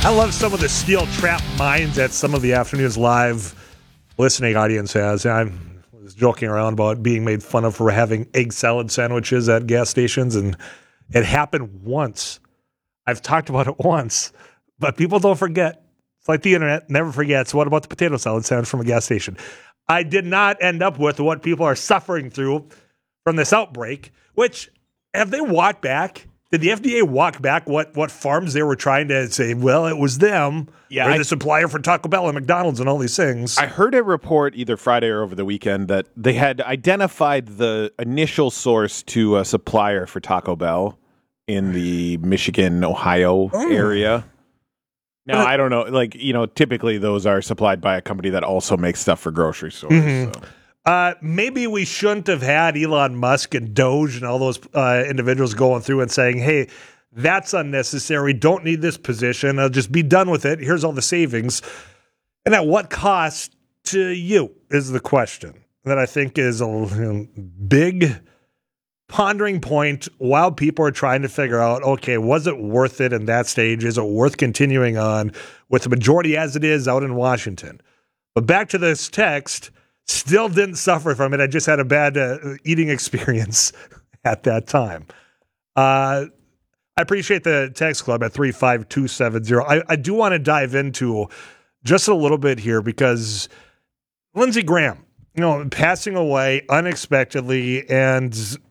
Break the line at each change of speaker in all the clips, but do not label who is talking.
I love some of the steel trap minds that some of the Afternoons Live listening audience has. I was joking around about being made fun of for having egg salad sandwiches at gas stations, and it happened once. I've talked about it once, but people don't forget. It's like the internet never forgets. What about the potato salad sandwich from a gas station? I did not end up with what people are suffering through from this outbreak, which, have they walked back? Did the FDA walk back what farms they were trying to say, well, it was them, or the supplier for Taco Bell and McDonald's and all these things?
I heard a report either Friday or over the weekend that they had identified the initial source to a supplier for Taco Bell in the Michigan, Ohio area. Now, I don't know. Typically those are supplied by a company that also makes stuff for grocery stores.
Mm-hmm.
So.
Maybe we shouldn't have had Elon Musk and Doge and all those individuals going through and saying, hey, that's unnecessary. Don't need this position. I'll just be done with it. Here's all the savings. And at what cost to you is the question that I think is a big pondering point while people are trying to figure out, okay, was it worth it in that stage? Is it worth continuing on with the majority as it is out in Washington? But back to this text. Still didn't suffer from it. I just had a bad eating experience at that time. I appreciate the text club at 35270. I do want to dive into just a little bit here because Lindsey Graham, passing away unexpectedly, and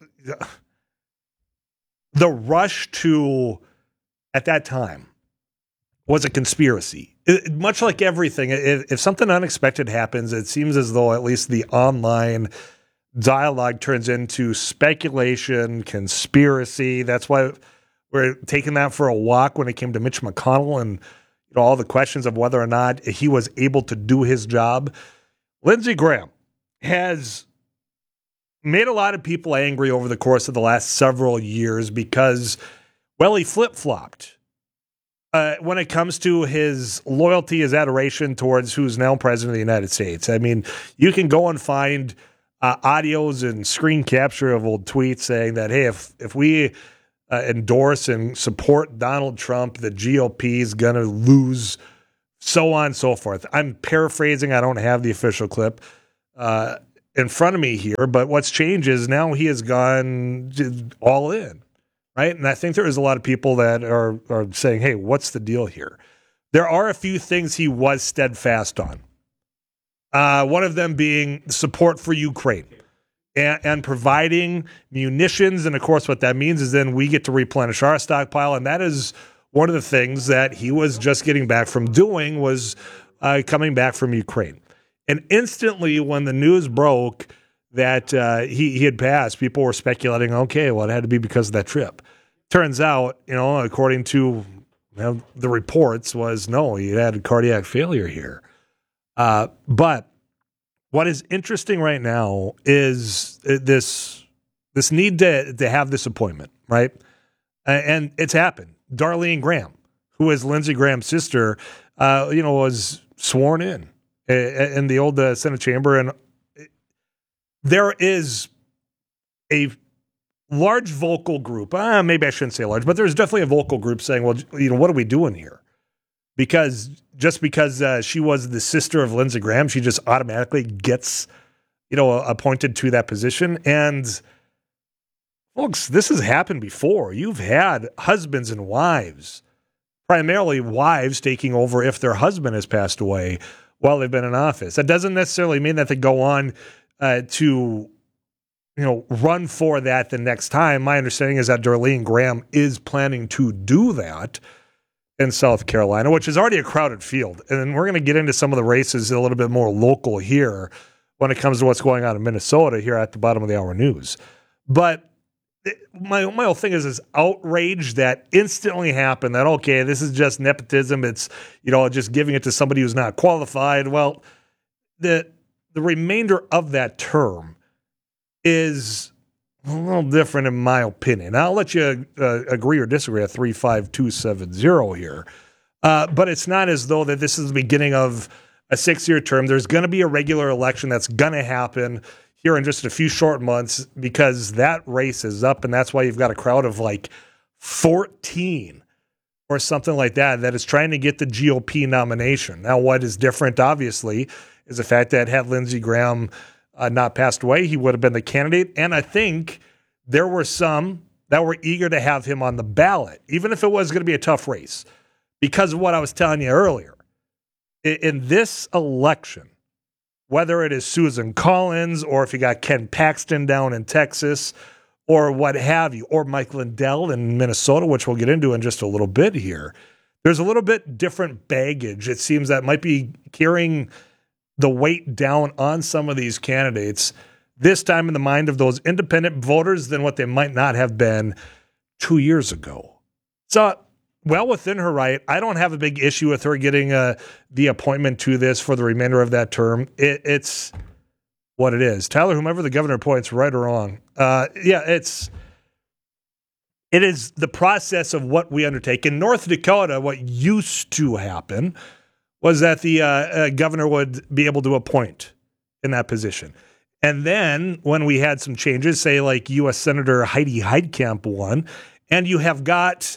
the rush to, at that time, was a conspiracy. Much like everything, if something unexpected happens, it seems as though at least the online dialogue turns into speculation, conspiracy. That's why we're taking that for a walk when it came to Mitch McConnell and all the questions of whether or not he was able to do his job. Lindsey Graham has made a lot of people angry over the course of the last several years because, well, he flip-flopped. When it comes to his loyalty, his adoration towards who's now president of the United States. I mean, you can go and find audios and screen capture of old tweets saying that, hey, if we endorse and support Donald Trump, the GOP is going to lose, so on and so forth. I'm paraphrasing. I don't have the official clip in front of me here, but what's changed is now he has gone all in. Right. And I think there is a lot of people that are saying, hey, what's the deal here? There are a few things he was steadfast on. One of them being support for Ukraine and providing munitions. And of course, what that means is then we get to replenish our stockpile. And that is one of the things that he was just getting back from doing was coming back from Ukraine. And instantly when the news broke that he had passed, people were speculating, okay, well, it had to be because of that trip. Turns out, according to the reports, was no, he had a cardiac failure here. But what is interesting right now is this need to have this appointment, right? And it's happened. Darlene Graham, who is Lindsey Graham's sister, was sworn in the old Senate chamber, and there is a large vocal group. Maybe I shouldn't say large, but there's definitely a vocal group saying, well, what are we doing here? Because just because she was the sister of Lindsey Graham, she just automatically gets, appointed to that position. And folks, this has happened before. You've had husbands and wives, primarily wives taking over if their husband has passed away while they've been in office. That doesn't necessarily mean that they go on to run for that the next time. My understanding is that Darlene Graham is planning to do that in South Carolina, which is already a crowded field. And we're going to get into some of the races a little bit more local here when it comes to what's going on in Minnesota here at the bottom of the hour news. But my whole thing is this outrage that instantly happened that, okay, this is just nepotism. It's, just giving it to somebody who's not qualified. Well, the remainder of that term is a little different in my opinion. I'll let you agree or disagree at 35270 here. But it's not as though that this is the beginning of a 6-year term. There's going to be a regular election that's going to happen here in just a few short months because that race is up, and that's why you've got a crowd of like 14 or something like that is trying to get the GOP nomination. Now, what is different, obviously, is the fact that had Lindsey Graham not passed away, he would have been the candidate. And I think there were some that were eager to have him on the ballot, even if it was going to be a tough race, because of what I was telling you earlier. In this election, whether it is Susan Collins or if you got Ken Paxton down in Texas or what have you, or Mike Lindell in Minnesota, which we'll get into in just a little bit here, there's a little bit different baggage, it seems, that might be carrying the weight down on some of these candidates this time in the mind of those independent voters than what they might not have been 2 years ago. So, well within her right. I don't have a big issue with her getting the appointment to this for the remainder of that term. It's what it is. Tyler, whomever the governor appoints, right or wrong. It is the process of what we undertake. In North Dakota, what used to happen was that the governor would be able to appoint in that position. And then when we had some changes, say like U.S. Senator Heidi Heitkamp won, and you have got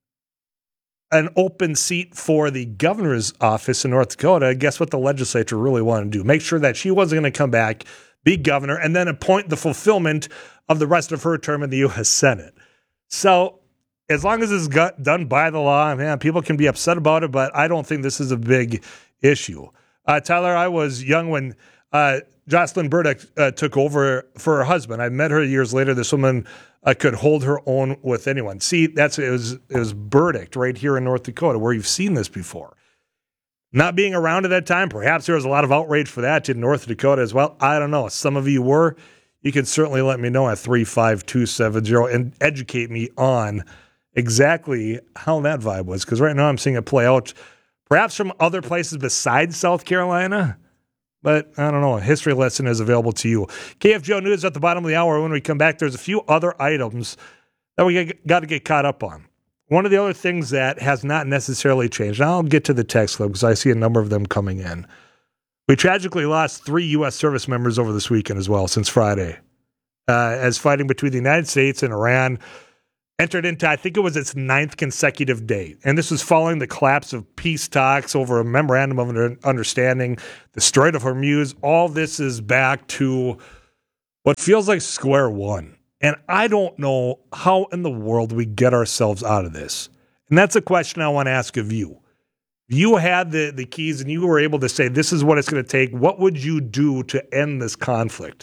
an open seat for the governor's office in North Dakota, guess what the legislature really wanted to do? Make sure that she wasn't going to come back, be governor, and then appoint the fulfillment of the rest of her term in the U.S. Senate. So as long as it's done by the law, man, people can be upset about it, but I don't think this is a big issue. Tyler, I was young when Jocelyn Burdick took over for her husband. I met her years later. This woman could hold her own with anyone. See, it was Burdick right here in North Dakota, where you've seen this before. Not being around at that time, perhaps there was a lot of outrage for that in North Dakota as well. I don't know. Some of you were. You can certainly let me know at 35270 and educate me on exactly how that vibe was, because right now I'm seeing it play out perhaps from other places besides South Carolina. But I don't know. A history lesson is available to you. KFGO News at the bottom of the hour. When we come back, there's a few other items that we got to get caught up on. One of the other things that has not necessarily changed, and I'll get to the text club because I see a number of them coming in. We tragically lost 3 U.S. service members over this weekend as well, since Friday, as fighting between the United States and Iran entered into, I think it was its 9th consecutive day. And this was following the collapse of peace talks over a memorandum of understanding, the Strait of Hormuz. All this is back to what feels like square one. And I don't know how in the world we get ourselves out of this. And that's a question I want to ask of you. If you had the keys and you were able to say, this is what it's going to take, what would you do to end this conflict?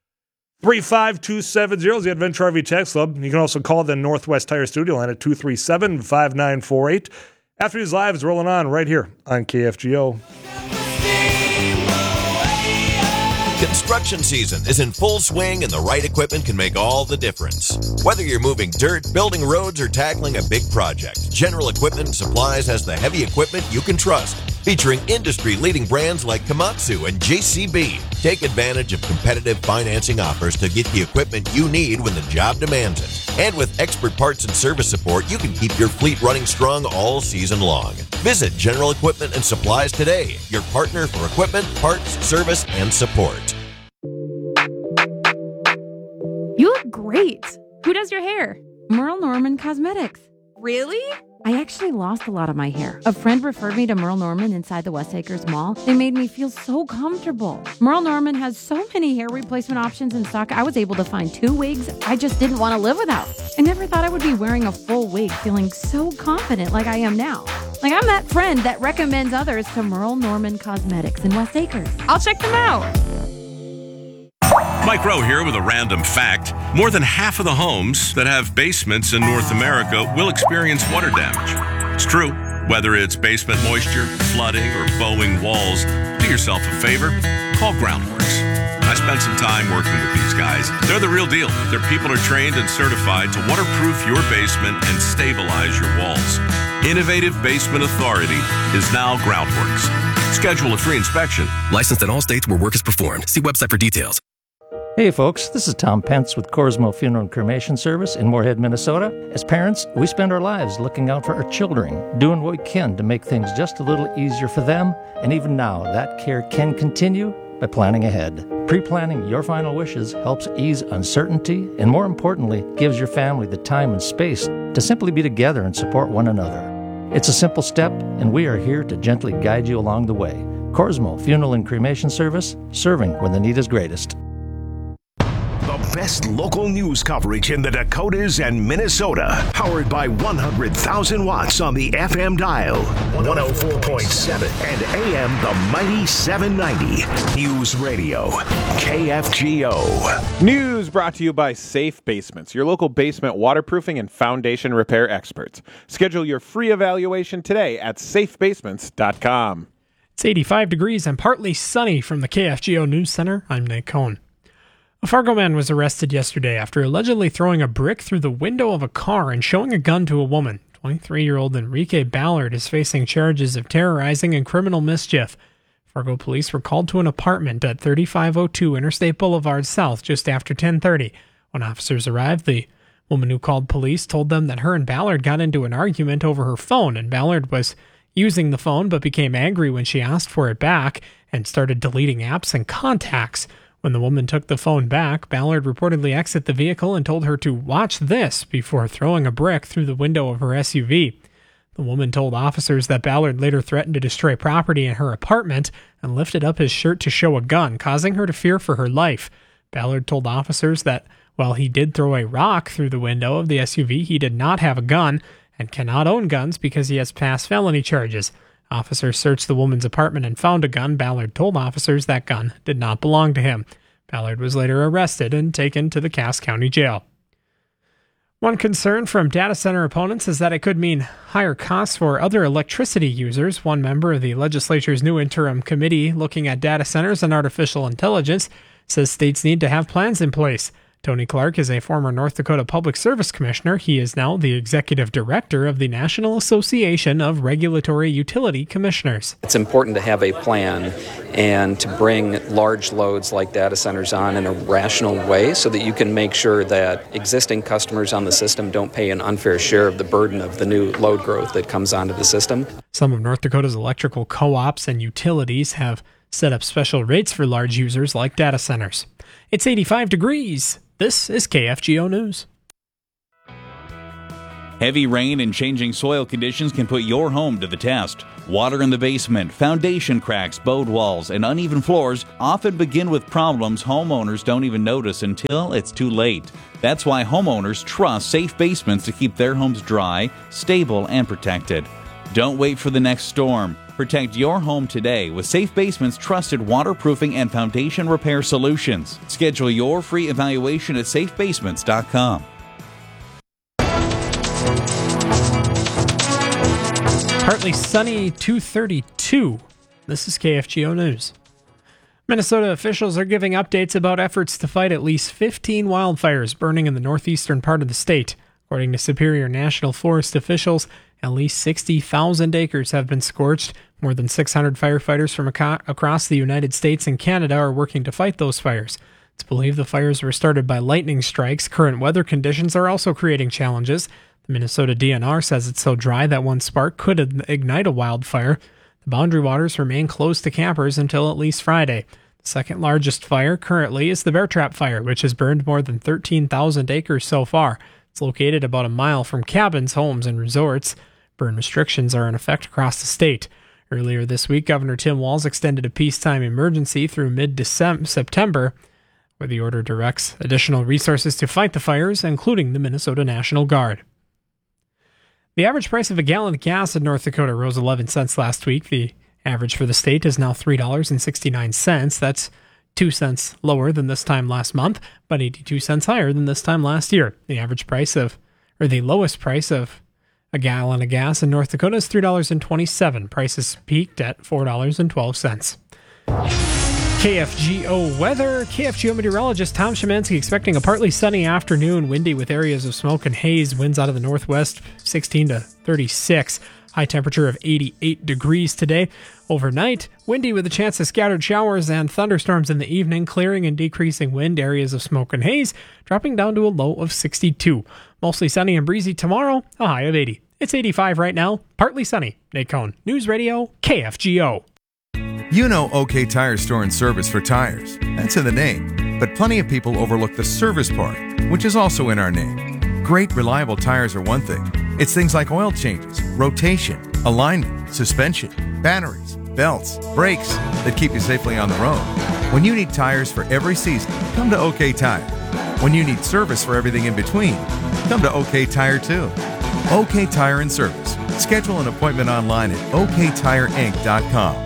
35270 is the Adventure RV Text Club. You can also call the Northwest Tire Studio line at 237-5948. After these lives rolling on right here on KFGO.
Construction season is in full swing, and the right equipment can make all the difference. Whether you're moving dirt, building roads, or tackling a big project, General Equipment and Supplies has the heavy equipment you can trust. Featuring industry-leading brands like Komatsu and JCB. Take advantage of competitive financing offers to get the equipment you need when the job demands it. And with expert parts and service support, you can keep your fleet running strong all season long. Visit General Equipment and Supplies today, your partner for equipment, parts, service, and support.
You look great. Who does your hair? Merle Norman Cosmetics.
Really?
I actually lost a lot of my hair. A friend referred me to Merle Norman inside the West Acres Mall. They made me feel so comfortable. Merle Norman has so many hair replacement options in stock. I was able to find 2 wigs I just didn't want to live without. I never thought I would be wearing a full wig feeling so confident like I am now. Like I'm that friend that recommends others to Merle Norman Cosmetics in West Acres.
I'll check them out.
Mike Rowe here with a random fact. More than half of the homes that have basements in North America will experience water damage. It's true. Whether it's basement moisture, flooding, or bowing walls, do yourself a favor. Call Groundworks. I spent some time working with these guys. They're the real deal. Their people are trained and certified to waterproof your basement and stabilize your walls. Innovative Basement Authority is now Groundworks. Schedule a free inspection.
Licensed in all states where work is performed. See website for details.
Hey folks, this is Tom Pence with Corsmo Funeral and Cremation Service in Moorhead, Minnesota. As parents, we spend our lives looking out for our children, doing what we can to make things just a little easier for them, and even now, that care can continue by planning ahead. Pre-planning your final wishes helps ease uncertainty and, more importantly, gives your family the time and space to simply be together and support one another. It's a simple step, and we are here to gently guide you along the way. Corsmo Funeral and Cremation Service, serving when the need is greatest.
The best local news coverage in the Dakotas and Minnesota. Powered by 100,000 watts on the FM dial. 104.7 and AM the mighty 790. News Radio. KFGO.
News brought to you by Safe Basements, your local basement waterproofing and foundation repair experts. Schedule your free evaluation today at safebasements.com.
It's 85 degrees and partly sunny from the KFGO News Center. I'm Nate Cohn. A Fargo man was arrested yesterday after allegedly throwing a brick through the window of a car and showing a gun to a woman. 23-year-old Enrique Ballard is facing charges of terrorizing and criminal mischief. Fargo police were called to an apartment at 3502 Interstate Boulevard South just after 10:30. When officers arrived, the woman who called police told them that her and Ballard got into an argument over her phone, and Ballard was using the phone but became angry when she asked for it back and started deleting apps and contacts. When the woman took the phone back, Ballard reportedly exited the vehicle and told her to watch this before throwing a brick through the window of her SUV. The woman told officers that Ballard later threatened to destroy property in her apartment and lifted up his shirt to show a gun, causing her to fear for her life. Ballard told officers that while he did throw a rock through the window of the SUV, he did not have a gun and cannot own guns because he has past felony charges. Officers searched the woman's apartment and found a gun. Ballard told officers that gun did not belong to him. Ballard was later arrested and taken to the Cass County Jail. One concern from data center opponents is that it could mean higher costs for other electricity users. One member of the legislature's new interim committee looking at data centers and artificial intelligence says states need to have plans in place. Tony Clark is a former North Dakota Public Service Commissioner. He is now the executive director of the National Association of Regulatory Utility Commissioners.
It's important to have a plan and to bring large loads like data centers on in a rational way so that you can make sure that existing customers on the system don't pay an unfair share of the burden of the new load growth that comes onto the system.
Some of North Dakota's electrical co-ops and utilities have set up special rates for large users like data centers. It's 85 degrees. This is KFGO News.
Heavy rain and changing soil conditions can put your home to the test. Water in the basement, foundation cracks, bowed walls, and uneven floors often begin with problems homeowners don't even notice until it's too late. That's why homeowners trust Safe Basements to keep their homes dry, stable, and protected. Don't wait for the next storm. Protect your home today with Safe Basements' trusted waterproofing and foundation repair solutions. Schedule your free evaluation at safebasements.com.
Partly sunny, 232. This is KFGO News. Minnesota officials are giving updates about efforts to fight at least 15 wildfires burning in the northeastern part of the state. According to Superior National Forest officials, at least 60,000 acres have been scorched. More than 600 firefighters from across the United States and Canada are working to fight those fires. It's believed the fires were started by lightning strikes. Current weather conditions are also creating challenges. The Minnesota DNR says it's so dry that one spark could ignite a wildfire. The Boundary Waters remain closed to campers until at least Friday. The second largest fire currently is the Bear Trap Fire, which has burned more than 13,000 acres so far. It's located about a mile from cabins, homes, and resorts. Burn restrictions are in effect across the state. Earlier this week, Governor Tim Walz extended a peacetime emergency through mid-September, where the order directs additional resources to fight the fires, including the Minnesota National Guard. The average price of a gallon of gas in North Dakota rose 11 cents last week. The average for the state is now $3.69. That's 2 cents lower than this time last month, but 82 cents higher than this time last year. The lowest price of a gallon of gas in North Dakota is $3.27. Prices peaked at $4.12. KFGO weather. KFGO meteorologist Tom Szymanski expecting a partly sunny afternoon, windy with areas of smoke and haze. Winds out of the northwest, 16 to 36. High temperature of 88 degrees today. Overnight, windy with a chance of scattered showers and thunderstorms in the evening, clearing and decreasing wind, areas of smoke and haze, dropping down to a low of 62. Mostly sunny and breezy tomorrow, a high of 80. It's 85 right now, partly sunny. Nate Cohn, News Radio, KFGO.
You know OK Tire Store and Service for tires. That's in the name. But plenty of people overlook the service part, which is also in our name. Great, reliable tires are one thing. It's things like oil changes, rotation, alignment, suspension, batteries, belts, brakes that keep you safely on the road. When you need tires for every season, come to OK Tire. When you need service for everything in between, come to OK Tire too. OK Tire and Service. Schedule an appointment online at oktireinc.com.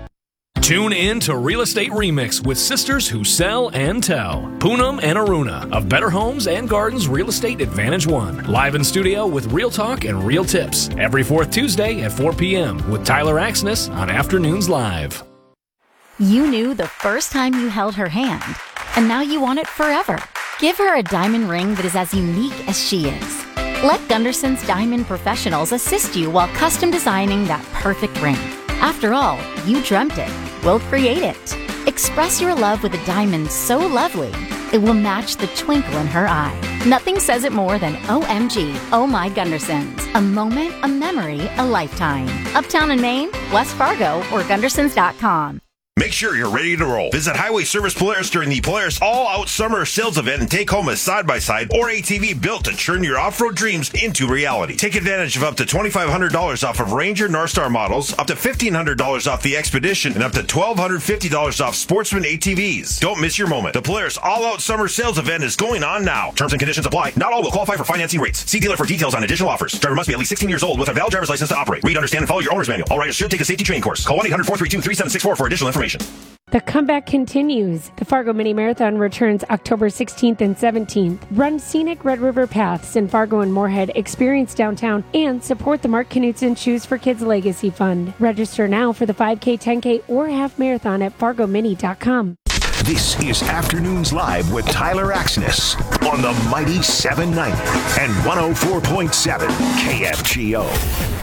Tune in to Real Estate Remix with sisters who sell and tell. Poonam and Aruna of Better Homes and Gardens Real Estate Advantage One. Live in studio with real talk and real tips. Every fourth Tuesday at 4 p.m. with Tyler Axness on Afternoons Live.
You knew the first time you held her hand, and now you want it forever. Give her a diamond ring that is as unique as she is. Let Gunderson's Diamond Professionals assist you while custom designing that perfect ring. After all, you dreamt it. We'll create it. Express your love with a diamond so lovely, it will match the twinkle in her eye. Nothing says it more than OMG, Oh My Gundersons. A moment, a memory, a lifetime. Uptown in Maine, West Fargo, or Gundersons.com.
Make sure you're ready to roll. Visit Highway Service Polaris during the Polaris All-Out Summer Sales Event and take home a side-by-side or ATV built to turn your off-road dreams into reality. Take advantage of up to $2,500 off of Ranger Northstar models, up to $1,500 off the Expedition, and up to $1,250 off Sportsman ATVs. Don't miss your moment. The Polaris All-Out Summer Sales Event is going on now. Terms and conditions apply. Not all will qualify for financing rates. See dealer for details on additional offers. Driver must be at least 16 years old with a valid driver's license to operate. Read, understand, and follow your owner's manual. All riders should take a safety training course. Call 1-800-432-3764 for additional information.
The comeback continues. The Fargo Mini Marathon returns October 16th and 17th. Run scenic Red River paths in Fargo and Moorhead, experience downtown, and support the Mark Knutson Shoes for Kids Legacy Fund. Register now for the 5K, 10K, or half marathon at fargomini.com.
This is Afternoons Live with Tyler Axness on the mighty 790 and 104.7 KFGO.